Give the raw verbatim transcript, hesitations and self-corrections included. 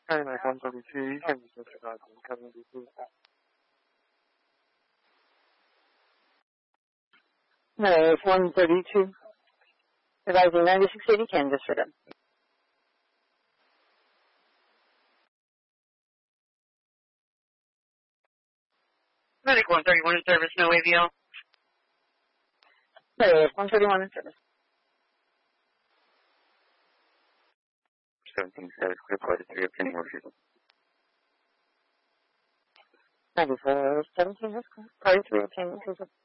China one thirty-two, Kansas disregard, coming to two. No, it's one thirty-two. Advising ninety-six eighty Kansas disregard. Medic one thirty-one in service, no A V L. No, one thirty-one in service. seventeen status, clear flight three, obtaining refusal. ninety-four seventeen, that's correct. Party three obtaining refusal.